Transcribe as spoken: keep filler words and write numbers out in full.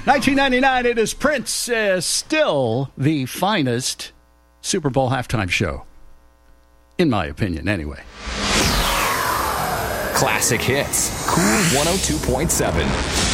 nineteen ninety-nine, it is Prince, uh, still the finest Super Bowl halftime show. In my opinion, anyway. Classic hits. Cool one oh two point seven.